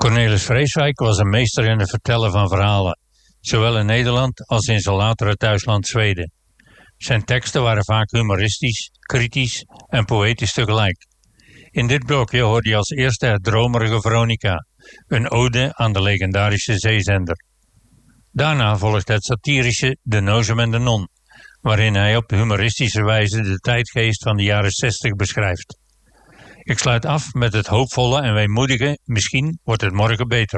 Cornelis Vreeswijk was een meester in het vertellen van verhalen, zowel in Nederland als in zijn latere thuisland Zweden. Zijn teksten waren vaak humoristisch, kritisch en poëtisch tegelijk. In dit blokje hoorde je als eerste het dromerige Veronica, een ode aan de legendarische zeezender. Daarna volgt het satirische De Nozem en de Non, waarin hij op humoristische wijze de tijdgeest van de jaren 60 beschrijft. Ik sluit af met het hoopvolle en weemoedige Misschien wordt het morgen beter.